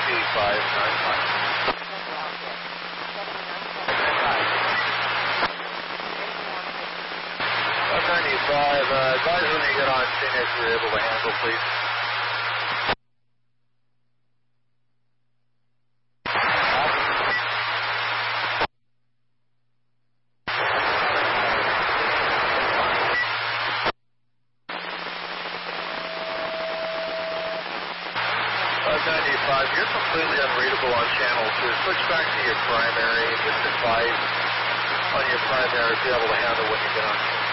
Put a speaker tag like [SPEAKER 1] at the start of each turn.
[SPEAKER 1] Advise when you get on Phoenix you're able to handle, please. You're completely unreadable on channel 2. Switch back to your primary. Just advise on your primary to be able to handle when you get on.